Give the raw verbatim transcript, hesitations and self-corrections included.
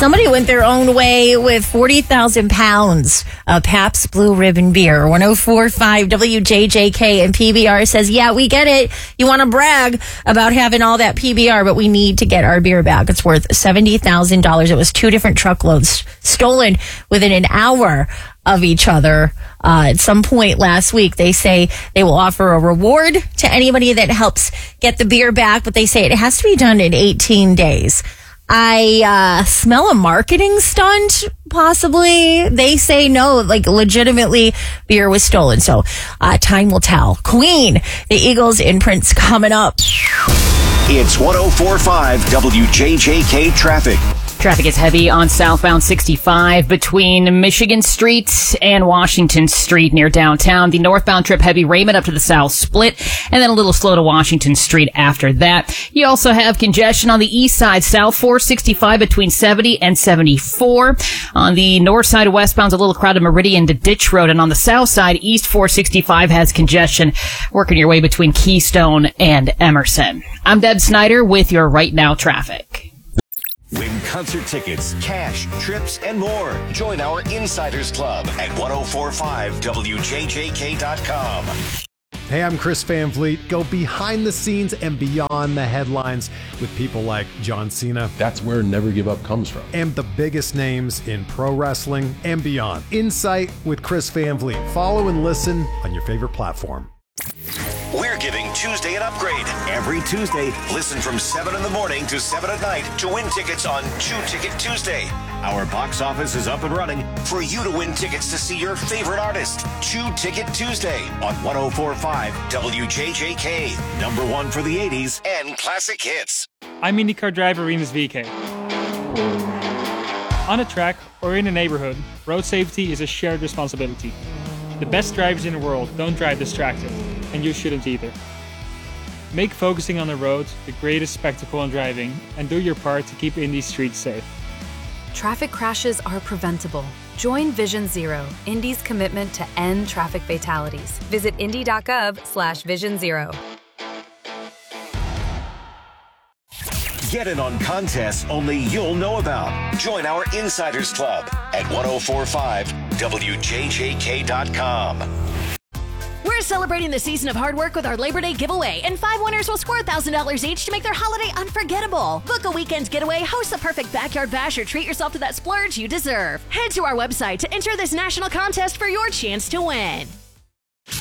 Somebody went their own way with forty thousand pounds of Pabst Blue Ribbon beer. one oh four point five W J J K and P B R says, yeah, we get it. You want to brag about having all that P B R, but we need to get our beer back. It's worth seventy thousand dollars. It was two different truckloads stolen within an hour of each other. Uh, at some point last week, they say they will offer a reward to anybody that helps get the beer back, but they say it has to be done in eighteen days. I uh, smell a marketing stunt, possibly. They say no, like legitimately beer was stolen. So uh, time will tell. Queen, the Eagles in Prince coming up. It's one oh four point five W J J K traffic. Traffic is heavy on southbound sixty-five between Michigan Street and Washington Street near downtown. The northbound trip heavy Raymond up to the South Split, and then a little slow to Washington Street after that. You also have congestion on the east side, south four sixty-five between seventy and seventy-four. On the north side of westbound, a little crowded Meridian to Ditch Road, and on the south side, east four sixty-five has congestion working your way between Keystone and Emerson. I'm Deb Snyder with your Right Now traffic. Win concert tickets, cash, trips, and more. Join our Insiders Club at ten forty-five W J J K dot com. Hey, I'm Chris Van Vliet. Go behind the scenes and beyond the headlines with people like John Cena. That's where Never Give Up comes from. And the biggest names in pro wrestling and beyond. Insight with Chris Van Vliet. Follow and listen on your favorite platform. We're giving Tuesday an upgrade. Every Tuesday, listen from seven in the morning to seven at night to win tickets on Chew Ticket Tuesday. Our box office is up and running for you to win tickets to see your favorite artist. Chew Ticket Tuesday on ten forty-five W J J K. Number one for the eighties and classic hits. I'm IndyCar driver Remus V K. On a track or in a neighborhood, road safety is a shared responsibility. The best drivers in the world don't drive distracted, and you shouldn't either. Make focusing on the road the greatest spectacle in driving, and do your part to keep Indy's streets safe. Traffic crashes are preventable. Join Vision Zero, Indy's commitment to end traffic fatalities. Visit indy.gov slash vision zero. Get in on contests only you'll know about. Join our Insiders Club at ten forty-five W J J K dot com. We're celebrating the season of hard work with our Labor Day giveaway, and five winners will score one thousand dollars each to make their holiday unforgettable. Book a weekend getaway, host the perfect backyard bash, or treat yourself to that splurge you deserve. Head to our website to enter this national contest for your chance to win.